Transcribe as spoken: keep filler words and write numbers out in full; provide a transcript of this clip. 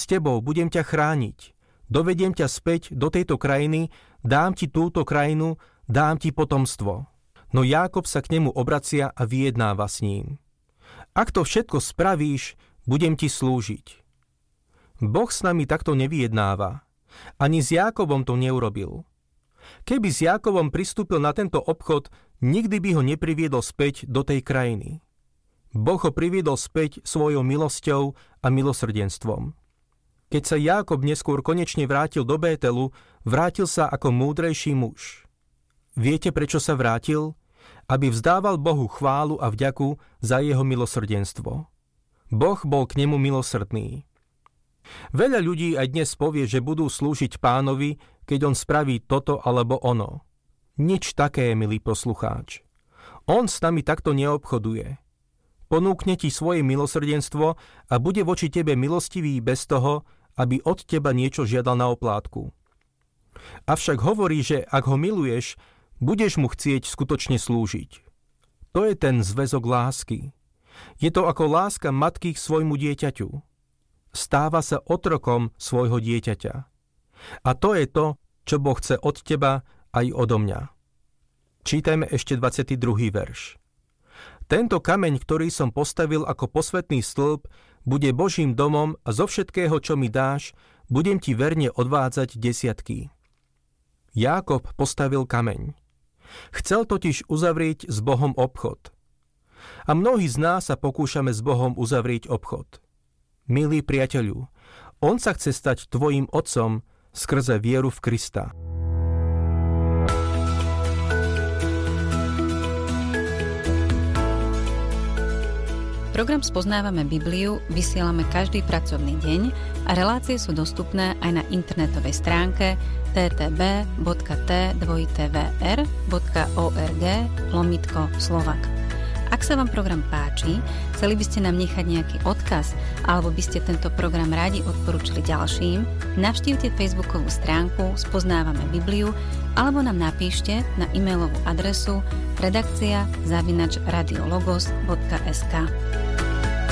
tebou, budem ťa chrániť. Dovediem ťa späť do tejto krajiny, dám ti túto krajinu, dám ti potomstvo. No Jákob sa k nemu obracia a vyjednáva s ním. Ak to všetko spravíš, budem ti slúžiť. Boh s nami takto nevyjednáva. Ani s Jákobom to neurobil. Keby s Jákobom pristúpil na tento obchod, nikdy by ho nepriviedol späť do tej krajiny. Boh ho priviedol späť svojou milosťou a milosrdenstvom. Keď sa Jákob neskôr konečne vrátil do Bételu, vrátil sa ako múdrejší muž. Viete, prečo sa vrátil? Aby vzdával Bohu chválu a vďaku za jeho milosrdenstvo. Boh bol k nemu milosrdný. Veľa ľudí aj dnes povie, že budú slúžiť Pánovi, keď on spraví toto alebo ono. Nič také, milý poslucháč. On s nami takto neobchoduje. Ponúkne ti svoje milosrdenstvo a bude voči tebe milostivý bez toho, aby od teba niečo žiadal na oplátku. Avšak hovorí, že ak ho miluješ, budeš mu chcieť skutočne slúžiť. To je ten zväzok lásky. Je to ako láska matky k svojmu dieťaťu. Stáva sa otrokom svojho dieťaťa. A to je to, čo Boh chce od teba aj odo mňa. Čítajme ešte dvadsiaty druhý verš. Tento kameň, ktorý som postavil ako posvätný stĺp, bude Božím domom a zo všetkého, čo mi dáš, budem ti verne odvádzať desiatky. Jákob postavil kameň. Chcel totiž uzavrieť s Bohom obchod. A mnohí z nás sa pokúšame s Bohom uzavrieť obchod. Milý priateľu, on sa chce stať tvojim otcom skrze vieru v Krista. Program Spoznávame Bibliu vysielame každý pracovný deň a relácie sú dostupné aj na internetovej stránke ttb.t2tv.org lomitko Slovak. Ak sa vám program páči, chceli by ste nám nechať nejaký odkaz alebo by ste tento program radi odporúčili ďalším, navštívte facebookovú stránku Spoznávame Bibliu alebo nám napíšte na e-mailovú adresu redakcia zavináč radiologos bodka es ká.